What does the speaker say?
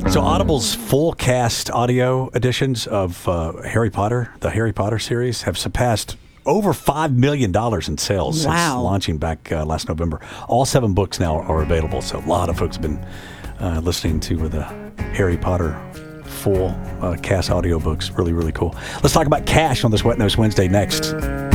So Audible's full cast audio editions of Harry Potter, the Harry Potter series, have surpassed over $5 million in sales since launching back last November. All 7 books now are available, so a lot of folks have been listening to the Harry Potter full cast audiobooks. Really, really cool. Let's talk about cash on this Wet Nose Wednesday next.